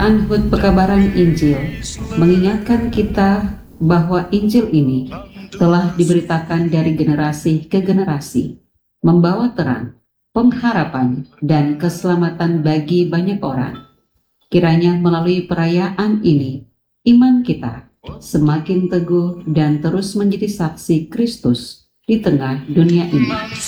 Perayaan HUT Pekabaran Injil mengingatkan kita bahwa Injil ini telah diberitakan dari generasi ke generasi, membawa terang, pengharapan, dan keselamatan bagi banyak orang. Kiranya melalui perayaan ini, iman kita semakin teguh dan terus menjadi saksi Kristus di tengah dunia ini.